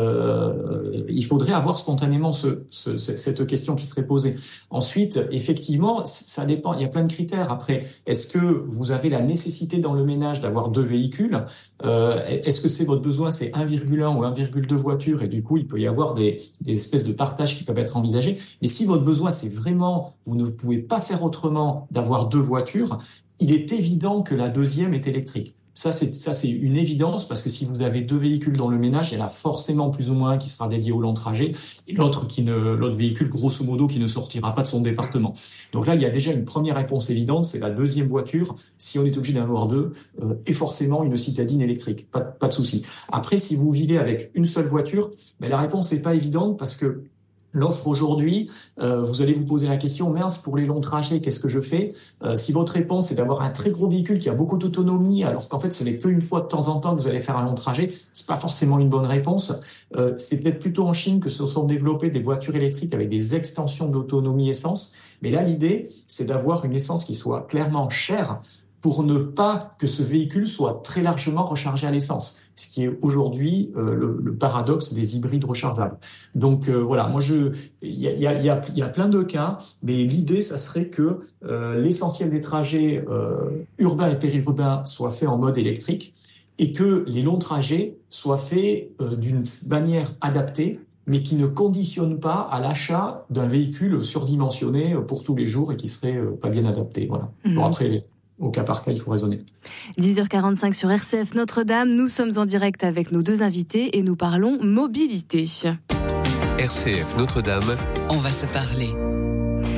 euh, il faudrait avoir spontanément ce, ce, cette question qui serait posée. Ensuite, effectivement, ça dépend. Il y a plein de critères. Après, est-ce que vous avez la nécessité dans le ménage d'avoir deux véhicules? Euh, est-ce que c'est votre besoin, c'est un virgule un ou un virgule deux voitures, et du coup, il peut y avoir des Des, des espèces de partages qui peuvent être envisagés. Mais si votre besoin, c'est vraiment, vous ne pouvez pas faire autrement d'avoir deux voitures, il est évident que la deuxième est électrique. Ça, c'est, ça, c'est une évidence, parce que si vous avez deux véhicules dans le ménage, il y en a forcément plus ou moins un qui sera dédié au long trajet, et l'autre qui ne, l'autre véhicule, grosso modo, qui ne sortira pas de son département. Donc là, il y a déjà une première réponse évidente, c'est la deuxième voiture, si on est obligé d'en avoir deux, euh, et forcément une citadine électrique. Pas, pas de souci. Après, si vous vivez avec une seule voiture, ben, la réponse n'est pas évidente, parce que l'offre aujourd'hui, euh, vous allez vous poser la question, mince, pour les longs trajets, qu'est-ce que je fais? euh, Si votre réponse est d'avoir un très gros véhicule qui a beaucoup d'autonomie, alors qu'en fait ce n'est qu'une fois de temps en temps que vous allez faire un long trajet, c'est pas forcément une bonne réponse. Euh, c'est peut-être plutôt en Chine que se sont développées des voitures électriques avec des extensions d'autonomie essence. Mais là, l'idée, c'est d'avoir une essence qui soit clairement chère, pour ne pas que ce véhicule soit très largement rechargé à l'essence, ce qui est aujourd'hui euh, le, le paradoxe des hybrides rechargeables. Donc euh, voilà, moi je, il y a, y a, y a, y a plein de cas, mais l'idée, ça serait que euh, l'essentiel des trajets euh, urbains et périurbains soient faits en mode électrique, et que les longs trajets soient faits euh, d'une manière adaptée, mais qui ne conditionne pas à l'achat d'un véhicule surdimensionné pour tous les jours et qui serait euh, pas bien adapté. Voilà. Mmh. Bon, après, au cas par cas, il faut raisonner.
dix heures quarante-cinq sur R C F Notre-Dame. Nous sommes en direct avec nos deux invités et nous parlons mobilité.
R C F Notre-Dame, on va se parler.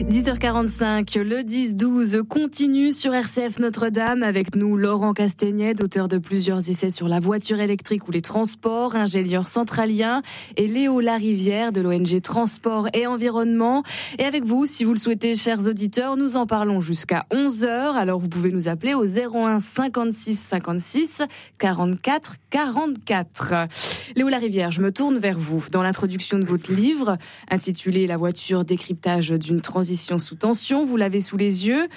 dix heures quarante-cinq, le dix douze continue sur R C F Notre-Dame. Avec nous, Laurent Castagnède, auteur de plusieurs essais sur la voiture électrique ou les transports, ingénieur centralien, et Léo Larivière de l'O N G Transport et Environnement. Et avec vous, si vous le souhaitez, chers auditeurs, nous en parlons jusqu'à onze heures. Alors vous pouvez nous appeler au zéro un cinquante-six cinquante-six quarante-quatre quarante-quatre. Léo Larivière, je me tourne vers vous. Dans l'introduction de votre livre, intitulé « La voiture, décryptage d'une transition sous tension », vous l'avez sous les yeux.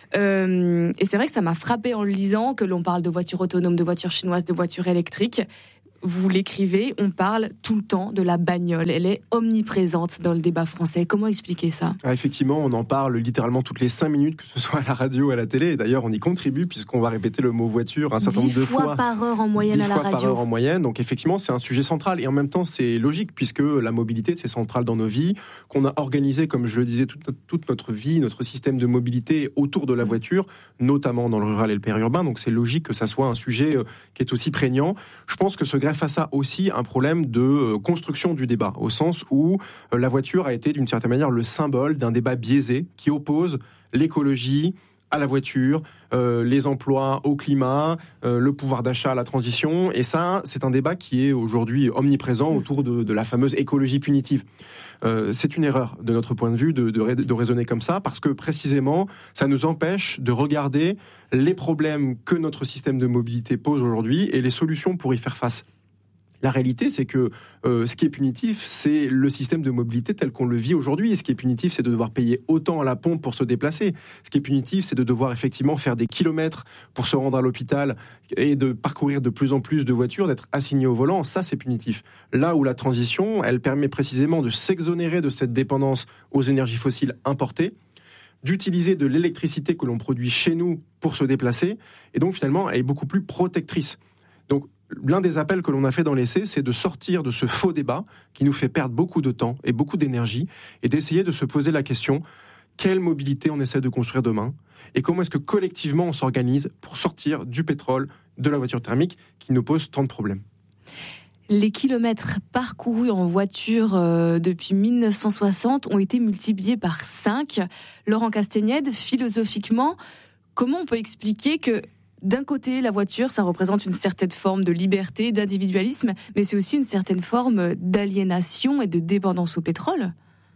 Euh, et c'est vrai que ça m'a frappé en le lisant, que l'on parle de voitures autonomes, de voitures chinoises, de voitures électriques. Vous l'écrivez, on parle tout le temps de la bagnole. Elle est omniprésente dans le débat français. Comment expliquer ça ?
Ah, effectivement, on en parle littéralement toutes les cinq minutes, que ce soit à la radio ou à la télé. Et d'ailleurs, on y contribue puisqu'on va répéter le mot voiture un certain nombre de fois.
dix fois par heure en moyenne à la radio.
dix fois par heure en moyenne. Donc effectivement, c'est un sujet central. Et en même temps, c'est logique puisque la mobilité, c'est central dans nos vies. Qu'on a organisé, comme je le disais, toute, toute notre vie, notre système de mobilité autour de la voiture, notamment dans le rural et le périurbain. Donc c'est logique que ça soit un sujet qui est aussi prégnant. Je pense que se greffe à ça aussi un problème de construction du débat, au sens où la voiture a été d'une certaine manière le symbole d'un débat biaisé qui oppose l'écologie à la voiture, euh, les emplois au climat, euh, le pouvoir d'achat à la transition. Et ça, c'est un débat qui est aujourd'hui omniprésent autour de, de la fameuse écologie punitive. Euh, c'est une erreur de notre point de vue de, de, de raisonner comme ça, parce que précisément, ça nous empêche de regarder les problèmes que notre système de mobilité pose aujourd'hui et les solutions pour y faire face. La réalité, c'est que euh, ce qui est punitif, c'est le système de mobilité tel qu'on le vit aujourd'hui. Et ce qui est punitif, c'est de devoir payer autant à la pompe pour se déplacer. Ce qui est punitif, c'est de devoir effectivement faire des kilomètres pour se rendre à l'hôpital et de parcourir de plus en plus de voitures, d'être assigné au volant. Ça, c'est punitif. Là où la transition, elle permet précisément de s'exonérer de cette dépendance aux énergies fossiles importées, d'utiliser de l'électricité que l'on produit chez nous pour se déplacer. Et donc, finalement, elle est beaucoup plus protectrice. Donc, l'un des appels que l'on a fait dans l'essai, c'est de sortir de ce faux débat qui nous fait perdre beaucoup de temps et beaucoup d'énergie et d'essayer de se poser la question, quelle mobilité on essaie de construire demain et comment est-ce que collectivement on s'organise pour sortir du pétrole, de la voiture thermique qui nous pose tant de problèmes.
Les kilomètres parcourus en voiture euh, depuis mille neuf cent soixante ont été multipliés par cinq. Laurent Castagnède, philosophiquement, comment on peut expliquer que d'un côté, la voiture, ça représente une certaine forme de liberté, d'individualisme, mais c'est aussi une certaine forme d'aliénation et de dépendance au pétrole.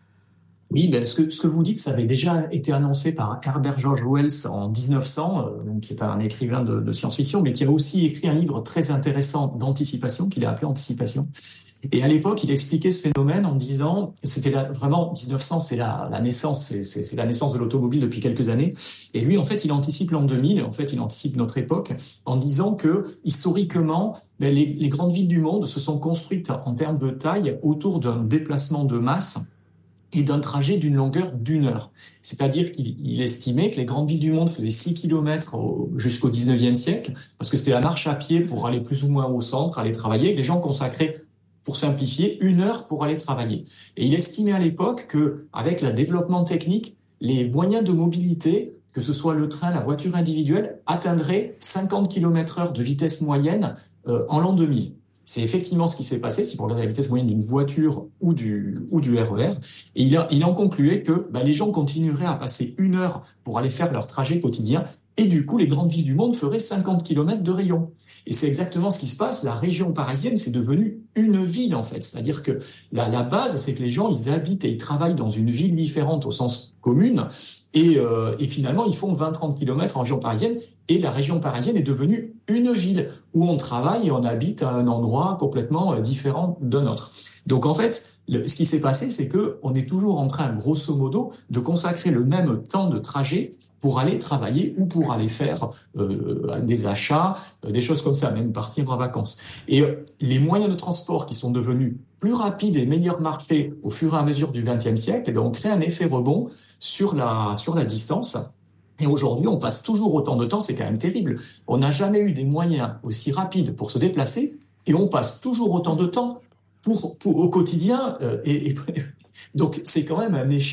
Oui, ben ce, que, ce que vous dites, ça avait déjà été annoncé par Herbert George Wells en dix-neuf cents, euh, donc, qui est un écrivain de, de science-fiction, mais qui a aussi écrit un livre très intéressant d'anticipation, qu'il a appelé Anticipation. Et à l'époque, il expliquait ce phénomène en disant, c'était la, vraiment dix-neuf cents, c'est la, la naissance, c'est, c'est, c'est la naissance de l'automobile depuis quelques années. Et lui, en fait, il anticipe l'an deux mille, en fait, il anticipe notre époque, en disant que historiquement, ben, les, les grandes villes du monde se sont construites en termes de taille autour d'un déplacement de masse et d'un trajet d'une longueur d'une heure. C'est-à-dire qu'il il estimait que les grandes villes du monde faisaient six kilomètres au, jusqu'au dix-neuvième siècle, parce que c'était la marche à pied pour aller plus ou moins au centre, aller travailler, que les gens consacraient, pour simplifier, une heure pour aller travailler. Et il estimait à l'époque que, avec le développement technique, les moyens de mobilité, que ce soit le train, la voiture individuelle, atteindraient cinquante kilomètres heure de vitesse moyenne euh, en l'an deux mille. C'est effectivement ce qui s'est passé, si vous regardez la vitesse moyenne d'une voiture ou du, ou du R E R. Et il, a, il en concluait que bah, les gens continueraient à passer une heure pour aller faire leur trajet quotidien. Et du coup, les grandes villes du monde feraient cinquante kilomètres de rayon. Et c'est exactement ce qui se passe. La région parisienne, c'est devenu une ville, en fait. C'est-à-dire que la, la base, c'est que les gens, ils habitent et ils travaillent dans une ville différente au sens commune. Et, euh, et finalement, ils font vingt à trente kilomètres en région parisienne. Et la région parisienne est devenue une ville où on travaille et on habite à un endroit complètement différent d'un autre. Donc, en fait, le, ce qui s'est passé, c'est que on est toujours en train, grosso modo, de consacrer le même temps de trajet pour aller travailler ou pour aller faire euh, des achats, euh, des choses comme ça, même partir en vacances. Et euh, les moyens de transport qui sont devenus plus rapides et meilleurs marchés au fur et à mesure du vingtième siècle, eh bien, ont créé un effet rebond sur la, sur la distance. Et aujourd'hui, on passe toujours autant de temps, c'est quand même terrible. On n'a jamais eu des moyens aussi rapides pour se déplacer et on passe toujours autant de temps pour, pour, au quotidien. Euh, et, et, donc, c'est quand même un échec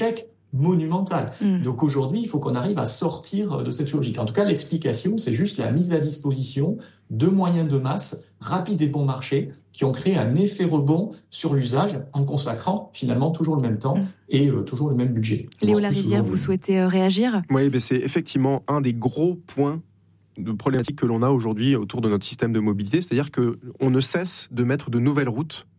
monumentale.
Mmh.
Donc aujourd'hui, il faut qu'on arrive à sortir de cette logique. En tout cas, l'explication, c'est juste la mise à disposition de moyens de masse rapides et bon marché qui ont créé un effet rebond sur l'usage en consacrant finalement toujours le même temps mmh. et euh, toujours le même budget.
Léo Larivière, vous souhaitez euh, réagir ?
Oui, ben c'est effectivement un des gros points de problématique que l'on a aujourd'hui autour de notre système de mobilité, c'est-à-dire qu'on ne cesse de mettre de nouvelles routes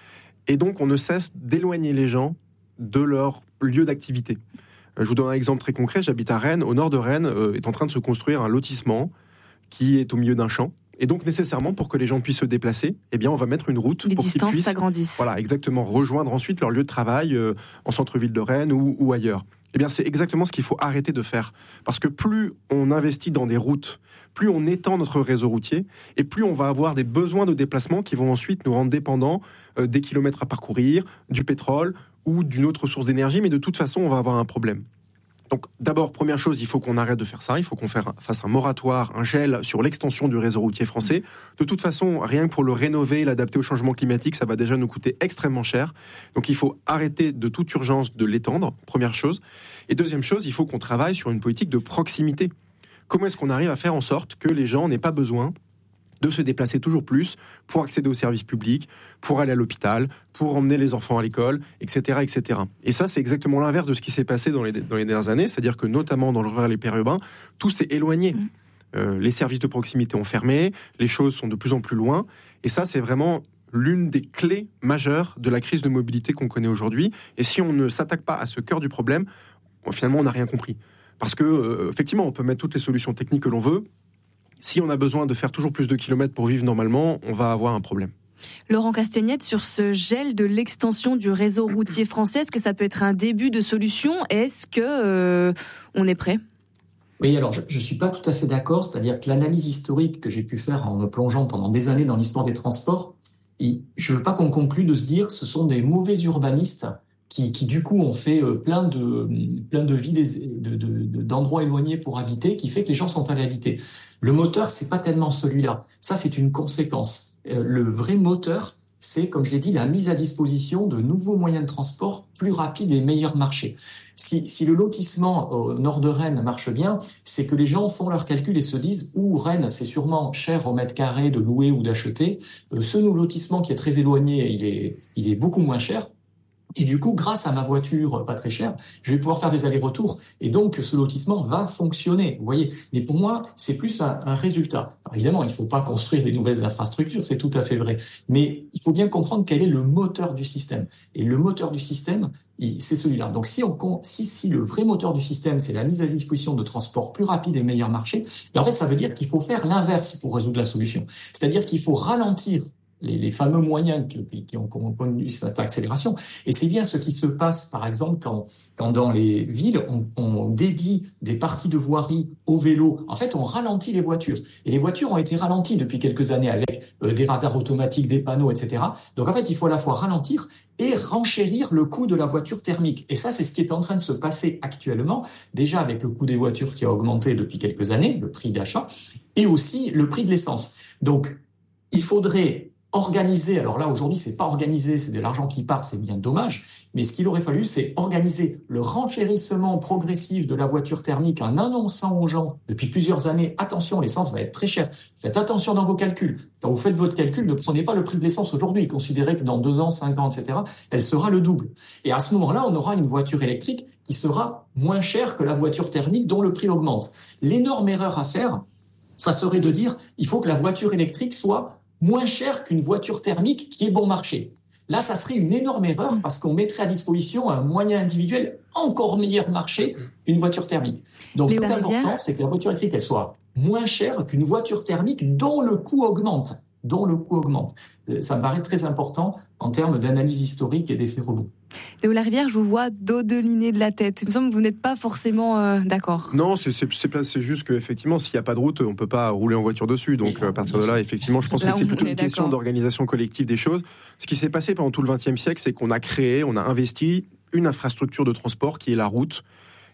et donc on ne cesse d'éloigner les gens de leur lieu d'activité. Je vous donne un exemple très concret. J'habite à Rennes. Au nord de Rennes euh, est en train de se construire un lotissement qui est au milieu d'un champ. Et donc, nécessairement, pour que les gens puissent se déplacer, eh bien, on va mettre une route
les
pour qu'ils puissent
s'agrandissent.
Voilà, exactement, rejoindre ensuite leur lieu de travail euh, en centre-ville de Rennes ou, ou ailleurs. Eh bien, c'est exactement ce qu'il faut arrêter de faire. Parce que plus on investit dans des routes, plus on étend notre réseau routier, et plus on va avoir des besoins de déplacement qui vont ensuite nous rendre dépendants euh, des kilomètres à parcourir, du pétrole ou d'une autre source d'énergie, mais de toute façon, on va avoir un problème. Donc, d'abord, première chose, il faut qu'on arrête de faire ça, il faut qu'on fasse un moratoire, un gel sur l'extension du réseau routier français. De toute façon, rien que pour le rénover, l'adapter au changement climatique, ça va déjà nous coûter extrêmement cher. Donc, il faut arrêter de toute urgence de l'étendre, première chose. Et deuxième chose, il faut qu'on travaille sur une politique de proximité. Comment est-ce qu'on arrive à faire en sorte que les gens n'aient pas besoin de se déplacer toujours plus pour accéder aux services publics, pour aller à l'hôpital, pour emmener les enfants à l'école, et cetera, et cetera. Et ça, c'est exactement l'inverse de ce qui s'est passé dans les, dans les dernières années, c'est-à-dire que notamment dans le rural et périurbain, tout s'est éloigné. Mmh. Euh, les services de proximité ont fermé, les choses sont de plus en plus loin, et ça, c'est vraiment l'une des clés majeures de la crise de mobilité qu'on connaît aujourd'hui. Et si on ne s'attaque pas à ce cœur du problème, finalement, on n'a rien compris. Parce que, euh, effectivement, on peut mettre toutes les solutions techniques que l'on veut. Si on a besoin de faire toujours plus de kilomètres pour vivre normalement, on va avoir un problème.
Laurent Castagnette, sur ce gel de l'extension du réseau routier français, est-ce que ça peut être un début de solution ? Est-ce que euh, on est prêt ?
Oui, alors je ne suis pas tout à fait d'accord, c'est-à-dire que l'analyse historique que j'ai pu faire en me plongeant pendant des années dans l'histoire des transports, et je ne veux pas qu'on conclue de se dire que ce sont des mauvais urbanistes Qui, qui du coup ont fait plein de plein de villes, de, de, d'endroits éloignés pour habiter, qui fait que les gens sont allés habiter. Le moteur, c'est pas tellement celui-là. Ça, c'est une conséquence. Le vrai moteur, c'est, comme je l'ai dit, la mise à disposition de nouveaux moyens de transport plus rapides et meilleurs marchés. Si, si le lotissement au nord de Rennes marche bien, c'est que les gens font leurs calculs et se disent « Ouh, Rennes, c'est sûrement cher au mètre carré de louer ou d'acheter. Euh, ce lotissement qui est très éloigné, il est, il est beaucoup moins cher. » Et du coup, grâce à ma voiture pas très chère, je vais pouvoir faire des allers-retours. Et donc, ce lotissement va fonctionner, vous voyez. Mais pour moi, c'est plus un, un résultat. Alors, évidemment, il ne faut pas construire des nouvelles infrastructures, c'est tout à fait vrai. Mais il faut bien comprendre quel est le moteur du système. Et le moteur du système, c'est celui-là. Donc, si, on, si, si le vrai moteur du système, c'est la mise à disposition de transports plus rapides et meilleurs marchés, en fait, ça veut dire qu'il faut faire l'inverse pour résoudre la solution. C'est-à-dire qu'il faut ralentir Les, les fameux moyens qui, qui ont connu cette accélération. Et c'est bien ce qui se passe, par exemple, quand, quand dans les villes, on, on dédie des parties de voirie au vélo. En fait, on ralentit les voitures. Et les voitures ont été ralenties depuis quelques années avec euh, des radars automatiques, des panneaux, et cetera. Donc, en fait, il faut à la fois ralentir et renchérir le coût de la voiture thermique. Et ça, c'est ce qui est en train de se passer actuellement, déjà avec le coût des voitures qui a augmenté depuis quelques années, le prix d'achat, et aussi le prix de l'essence. Donc, il faudrait organiser, alors là aujourd'hui c'est pas organisé, c'est de l'argent qui part, c'est bien dommage, mais ce qu'il aurait fallu c'est organiser le renchérissement progressif de la voiture thermique en annonçant aux gens depuis plusieurs années, attention, l'essence va être très chère, faites attention dans vos calculs, quand vous faites votre calcul, ne prenez pas le prix de l'essence aujourd'hui, considérez que dans deux ans, cinq ans, et cetera, elle sera le double. Et à ce moment-là, on aura une voiture électrique qui sera moins chère que la voiture thermique dont le prix augmente. L'énorme erreur à faire, ça serait de dire, il faut que la voiture électrique soit moins cher qu'une voiture thermique qui est bon marché. Là, ça serait une énorme erreur parce qu'on mettrait à disposition un moyen individuel encore meilleur marché qu'une voiture thermique. Donc, ce qui est important, c'est que la voiture électrique, elle soit moins chère qu'une voiture thermique dont le coût augmente. dont le coût augmente. Ça me paraît très important en termes d'analyse historique et d'effet rebond.
Léo Larivière, je vous vois dodeliner de la tête. Il me semble que vous n'êtes pas forcément euh, d'accord.
Non, c'est, c'est, c'est, c'est juste qu'effectivement, s'il n'y a pas de route, on ne peut pas rouler en voiture dessus. Donc, oui, à partir de là, effectivement, je pense là, que c'est plutôt une d'accord. question d'organisation collective des choses. Ce qui s'est passé pendant tout le vingtième siècle, c'est qu'on a créé, on a investi une infrastructure de transport qui est la route.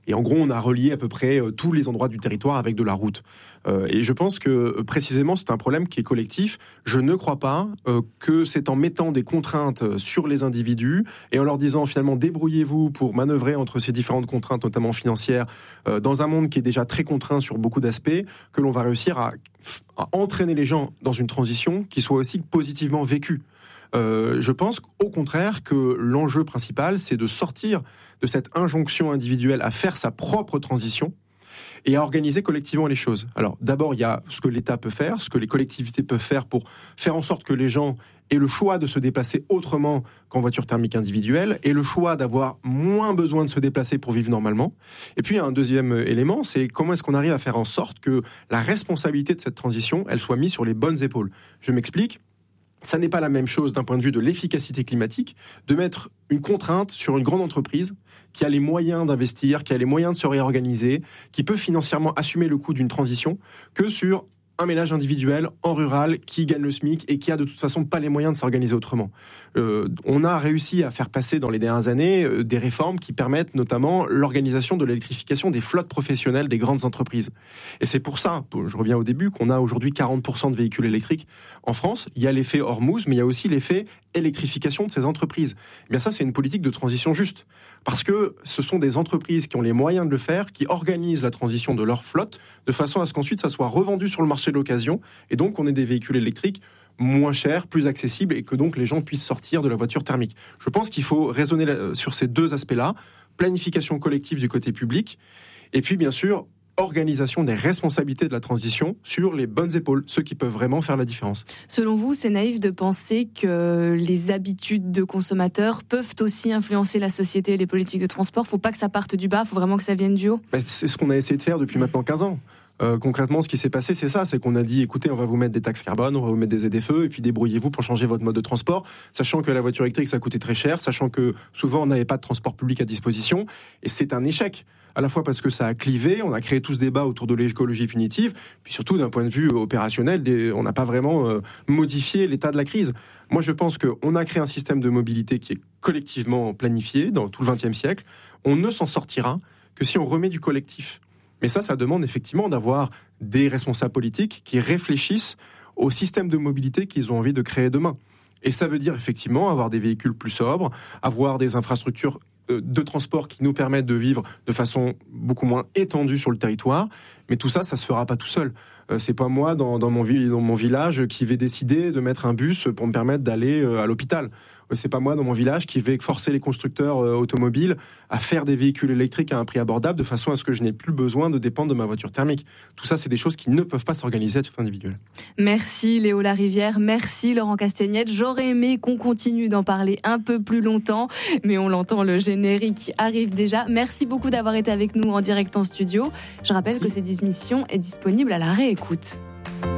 Et en gros, on a relié à peu près euh, tous les endroits du territoire avec de la route. Euh, et je pense que euh, précisément, c'est un problème qui est collectif. Je ne crois pas euh, que c'est en mettant des contraintes sur les individus et en leur disant finalement débrouillez-vous pour manœuvrer entre ces différentes contraintes, notamment financières, euh, dans un monde qui est déjà très contraint sur beaucoup d'aspects, que l'on va réussir à, à entraîner les gens dans une transition qui soit aussi positivement vécue. Euh, je pense au contraire que l'enjeu principal, c'est de sortir de cette injonction individuelle à faire sa propre transition et à organiser collectivement les choses. Alors d'abord, il y a ce que l'État peut faire, ce que les collectivités peuvent faire pour faire en sorte que les gens aient le choix de se déplacer autrement qu'en voiture thermique individuelle et le choix d'avoir moins besoin de se déplacer pour vivre normalement. Et puis il y a un deuxième élément, c'est comment est-ce qu'on arrive à faire en sorte que la responsabilité de cette transition, elle soit mise sur les bonnes épaules. Je m'explique. Ça n'est pas la même chose d'un point de vue de l'efficacité climatique de mettre une contrainte sur une grande entreprise qui a les moyens d'investir, qui a les moyens de se réorganiser, qui peut financièrement assumer le coût d'une transition, que sur un ménage individuel en rural qui gagne le SMIC et qui a de toute façon pas les moyens de s'organiser autrement. Euh, on a réussi à faire passer dans les dernières années euh, des réformes qui permettent notamment l'organisation de l'électrification des flottes professionnelles des grandes entreprises. Et c'est pour ça, je reviens au début, qu'on a aujourd'hui quarante pour cent de véhicules électriques en France. Il y a l'effet Hormuz, mais il y a aussi l'effet électrification de ces entreprises. Et bien ça, c'est une politique de transition juste. Parce que ce sont des entreprises qui ont les moyens de le faire, qui organisent la transition de leur flotte de façon à ce qu'ensuite ça soit revendu sur le marché de l'occasion et donc on ait des véhicules électriques moins chers, plus accessibles et que donc les gens puissent sortir de la voiture thermique. Je pense qu'il faut raisonner sur ces deux aspects-là, planification collective du côté public et puis bien sûr organisation des responsabilités de la transition sur les bonnes épaules, ceux qui peuvent vraiment faire la différence.
Selon vous, c'est naïf de penser que les habitudes de consommateurs peuvent aussi influencer la société et les politiques de transport. Il ne faut pas que ça parte du bas, il faut vraiment que ça vienne du haut.
Ben, c'est ce qu'on a essayé de faire depuis maintenant quinze ans. Euh, concrètement, ce qui s'est passé, c'est ça, c'est qu'on a dit, écoutez, on va vous mettre des taxes carbone, on va vous mettre des Z F E, et puis débrouillez-vous pour changer votre mode de transport, sachant que la voiture électrique, ça coûtait très cher, sachant que souvent, on n'avait pas de transport public à disposition, et c'est un échec. À la fois parce que ça a clivé, on a créé tout ce débat autour de l'écologie punitive, puis surtout d'un point de vue opérationnel, on n'a pas vraiment euh, modifié l'état de la crise. Moi, je pense qu'on a créé un système de mobilité qui est collectivement planifié dans tout le vingtième siècle. On ne s'en sortira que si on remet du collectif. Mais ça, ça demande effectivement d'avoir des responsables politiques qui réfléchissent au système de mobilité qu'ils ont envie de créer demain. Et ça veut dire effectivement avoir des véhicules plus sobres, avoir des infrastructures de transport qui nous permettent de vivre de façon beaucoup moins étendue sur le territoire. Mais tout ça, ça se fera pas tout seul. Euh, c'est pas moi, dans, dans, mon, dans mon village, qui vais décider de mettre un bus pour me permettre d'aller euh, à l'hôpital. C'est pas moi dans mon village qui vais forcer les constructeurs euh, automobiles à faire des véhicules électriques à un prix abordable de façon à ce que je n'ai plus besoin de dépendre de ma voiture thermique. Tout ça, c'est des choses qui ne peuvent pas s'organiser à titre individuel.
Merci Léo Larivière, merci Laurent Castagnette. J'aurais aimé qu'on continue d'en parler un peu plus longtemps, mais on l'entend, le générique arrive déjà. Merci beaucoup d'avoir été avec nous en direct en studio. Je rappelle merci. Que cette émission est disponible à la réécoute.